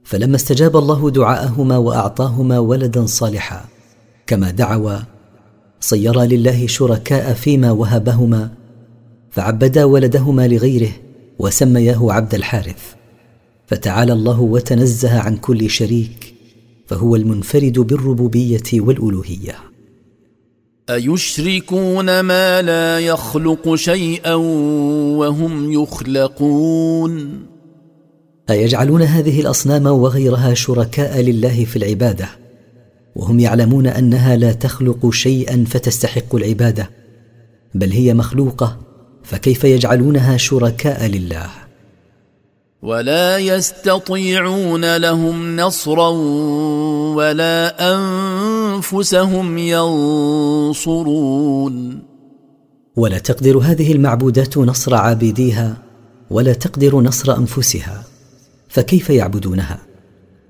فلما استجاب الله دعاءهما وأعطاهما ولدا صالحا كما دعوا، صيرا لله شركاء فيما وهبهما، فعبدا ولدهما لغيره وسمياه عبد الحارث. فتعالى الله وتنزه عن كل شريك، فهو المنفرد بالربوبية والألوهية. أيشركون ما لا يخلق شيئا وهم يخلقون؟ أيجعلون هذه الأصنام وغيرها شركاء لله في العبادة وهم يعلمون أنها لا تخلق شيئا فتستحق العبادة، بل هي مخلوقة، فكيف يجعلونها شركاء لله؟ ولا يستطيعون لهم نصرا ولا أنفسهم ينصرون. ولا تقدر هذه المعبودات نصر عابديها ولا تقدر نصر أنفسها، فكيف يعبدونها؟